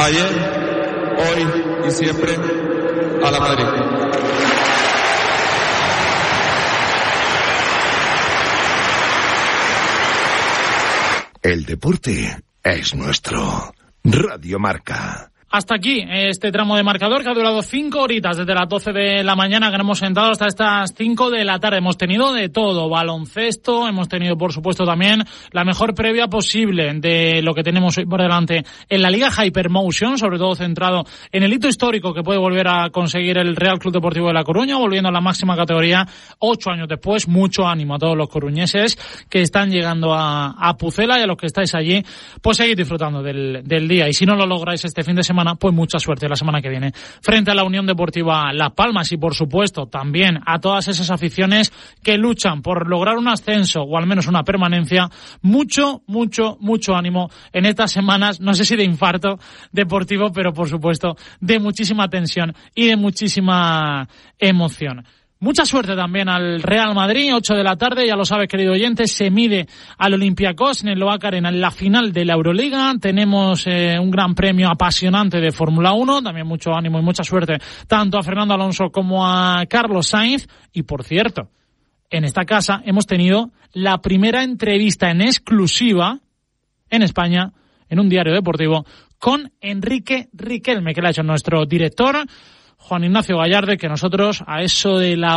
Ayer, hoy y siempre, a la Madrid. El deporte es nuestro. Radio Marca. Hasta aquí este tramo de marcador que ha durado 5 horitas desde las 12 de la mañana que nos hemos sentado hasta estas 5 de la tarde. Hemos tenido de todo, baloncesto, hemos tenido por supuesto también la mejor previa posible de lo que tenemos hoy por delante en la Liga Hypermotion, sobre todo centrado en el hito histórico que puede volver a conseguir el Real Club Deportivo de La Coruña, volviendo a la máxima categoría 8 años después. Mucho ánimo a todos los coruñeses que están llegando a Pucela, y a los que estáis allí, pues seguid disfrutando del día, y si no lo lográis este fin de semana, pues mucha suerte la semana que viene frente a la Unión Deportiva Las Palmas, y por supuesto también a todas esas aficiones que luchan por lograr un ascenso o al menos una permanencia. Mucho ánimo en estas semanas, no sé si de infarto deportivo, pero por supuesto de muchísima tensión y de muchísima emoción. Mucha suerte también al Real Madrid, 8 de la tarde, ya lo sabes, querido oyente, se mide al Olympiacos en el Loak Arena en la final de la Euroliga. Tenemos un gran premio apasionante de Fórmula 1, también mucho ánimo y mucha suerte tanto a Fernando Alonso como a Carlos Sainz. Y por cierto, en esta casa hemos tenido la primera entrevista en exclusiva en España, en un diario deportivo, con Enrique Riquelme, que le ha hecho nuestro director, Juan Ignacio Gallarde, que nosotros a eso de la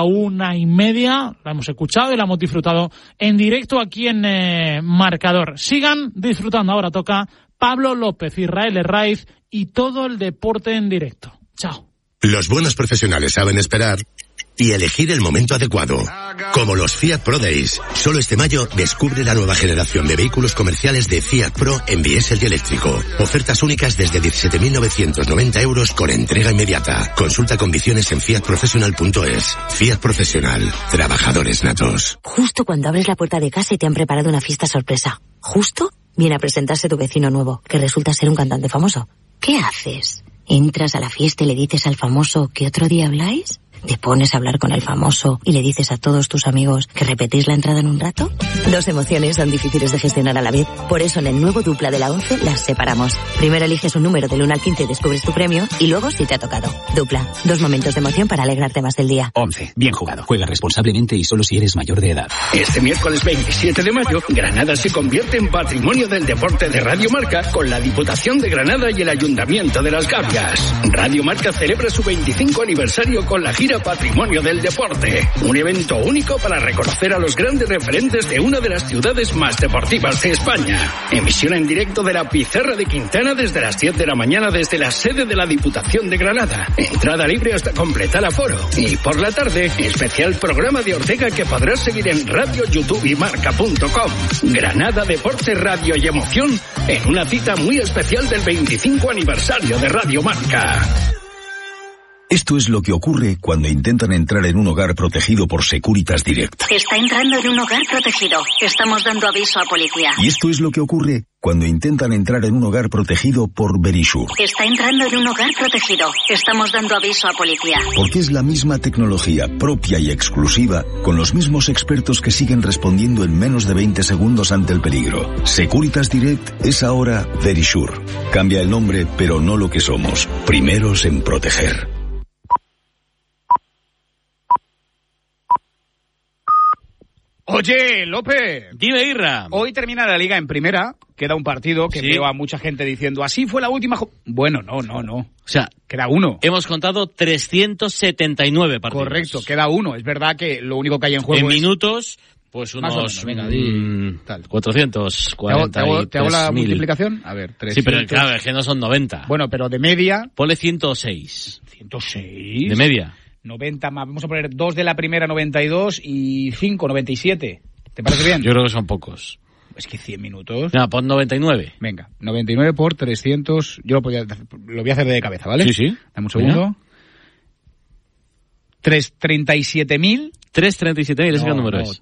1:30 la hemos escuchado y la hemos disfrutado en directo aquí en Marcador. Sigan disfrutando, ahora toca Pablo López, Israel Herraiz y todo el deporte en directo. Chao. Los buenos profesionales saben esperar y elegir el momento adecuado. Como los Fiat Pro Days. Solo este mayo descubre la nueva generación de vehículos comerciales de Fiat Pro en diésel y eléctrico. Ofertas únicas desde 17.990 euros con entrega inmediata. Consulta condiciones en fiatprofessional.es. Fiat Profesional. Trabajadores natos. Justo cuando abres la puerta de casa y te han preparado una fiesta sorpresa. Justo viene a presentarse tu vecino nuevo, que resulta ser un cantante famoso. ¿Qué haces? ¿Entras a la fiesta y le dices al famoso que otro día habláis? ¿Te pones a hablar con el famoso y le dices a todos tus amigos que repetís la entrada en un rato? Dos emociones son difíciles de gestionar a la vez. Por eso en el nuevo Dupla de la 11 las separamos. Primero eliges un número del 1 al 15 y descubres tu premio, y luego si te ha tocado. Dupla, 2 momentos de emoción para alegrarte más del día. 11. Bien jugado. Juega responsablemente y solo si eres mayor de edad. Este miércoles 27 de mayo, Granada se convierte en Patrimonio del Deporte de Radio Marca con la Diputación de Granada y el Ayuntamiento de Las Gavias. Radio Marca celebra su 25 aniversario con la gira Patrimonio del Deporte, un evento único para reconocer a los grandes referentes de una de las ciudades más deportivas de España. Emisión en directo de la Pizarra de Quintana desde las 10 de la mañana desde la sede de la Diputación de Granada. Entrada libre hasta completar aforo. Y por la tarde, especial programa de Ortega que podrás seguir en radio, YouTube y marca.com. Granada, deporte, radio y emoción en una cita muy especial del 25 aniversario de Radio Marca. Esto es lo que ocurre cuando intentan entrar en un hogar protegido por Securitas Direct. Está entrando en un hogar protegido. Estamos dando aviso a policía. Y esto es lo que ocurre cuando intentan entrar en un hogar protegido por Verisure. Está entrando en un hogar protegido. Estamos dando aviso a policía. Porque es la misma tecnología propia y exclusiva, con los mismos expertos que siguen respondiendo en menos de 20 segundos ante el peligro. Securitas Direct es ahora Verisure. Cambia el nombre, pero no lo que somos. Primeros en proteger. Oye, López. Dime, Irra. Hoy termina la Liga en primera. Queda un partido que veo a mucha gente diciendo, así fue la última... Bueno, no. O sea, queda uno. Hemos contado 379 partidos. Correcto, queda uno. Es verdad que lo único que hay en juego es... minutos, pues unos... Venga, 440. ¿Te hago la multiplicación? A ver, 300... Sí, pero claro, es que no son 90. Bueno, pero de media... Ponle 106. ¿106? De media. 90 más, vamos a poner 2 de la primera, 92 y 5, 97. ¿Te parece bien? Yo creo que son pocos. Es que 100 minutos. No, pon 99. Venga, 99 por 300. Yo lo voy a hacer de cabeza, ¿vale? Sí. Dame un segundo. 37.000. 337.000, ese número es.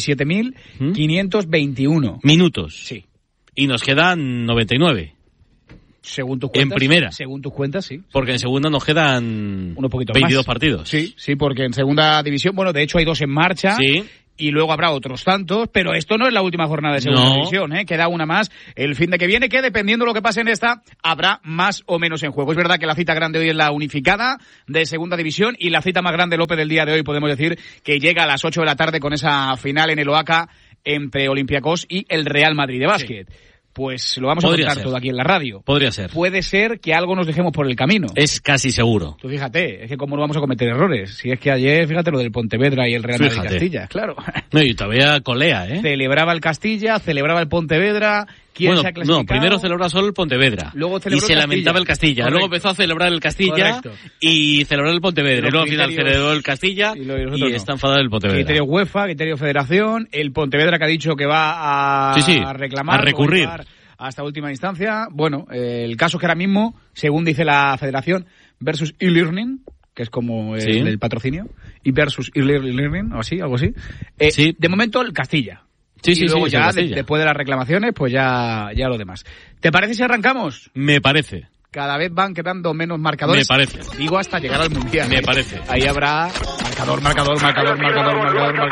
37.521. Minutos. Sí. Y nos quedan 99. Según tus cuentas. En primera. Según tus cuentas, sí. Porque en segunda nos quedan 22 más. Partidos. Sí, porque en segunda división, bueno, de hecho hay 2 en marcha. Sí. y luego habrá otros tantos, pero esto no es la última jornada de segunda división, queda una más el fin de que viene, que dependiendo de lo que pase en esta, habrá más o menos en juego. Es verdad que la cita grande hoy es la unificada de segunda división, y la cita más grande, López, del día de hoy, podemos decir que llega a las 8 de la tarde con esa final en el Oaca entre Olympiacos y el Real Madrid de básquet. Sí. Pues lo vamos a contar todo aquí en la radio. Podría ser. Puede ser que algo nos dejemos por el camino. Es casi seguro. Tú fíjate, es que cómo no vamos a cometer errores. Si es que ayer, fíjate lo del Pontevedra y el Real Madrid Castilla, claro. No, y todavía colea, Celebraba el Castilla, celebraba el Pontevedra. Bueno, no, primero celebraba solo el Pontevedra. Luego y se lamentaba el Castilla. Correcto. Luego empezó a celebrar el Castilla. Correcto. Y celebrar el Pontevedra. Y luego al final celebró el Castilla y está enfadado el Pontevedra. Criterio UEFA, criterio Federación. El Pontevedra que ha dicho que va a reclamar. A recurrir. Hasta última instancia. Bueno, el caso que ahora mismo, según dice la Federación, versus e-learning, que es como el patrocinio, y versus e-learning, o así, algo así. De momento, el Castilla. Y luego ya, después de las reclamaciones, pues ya lo demás. ¿Te parece si arrancamos? Me parece. Cada vez van quedando menos marcadores. Me parece. Digo, hasta llegar al Mundial. Me parece. Ahí habrá marcador. Por la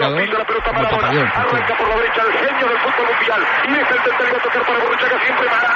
derecha, el genio del fútbol mundial. Y es el tercero a tocar para Borruchaga, siempre más.